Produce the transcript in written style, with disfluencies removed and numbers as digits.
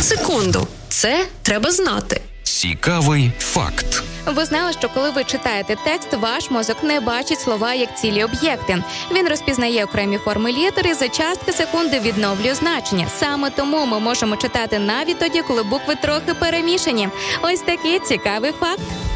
секунду. Це треба знати. Цікавий факт. Ви знали, що коли ви читаєте текст, ваш мозок не бачить слова як цілі об'єкти. Він розпізнає окремі форми літер і за частки секунди відновлює значення. Саме тому ми можемо читати навіть тоді, коли букви трохи перемішані. Ось такий цікавий факт.